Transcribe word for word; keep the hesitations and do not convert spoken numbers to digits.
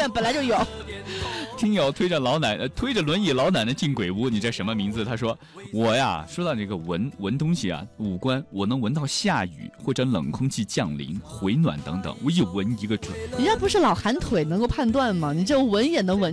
本来就有。 听友推着老奶奶推着轮椅老奶奶进鬼屋，你这什么名字？他说我呀，说到这个闻闻东西啊，五官我能闻到下雨或者冷空气降临、回暖等等，我一闻一个准。 人家不是老寒腿能够判断吗？你这闻也能闻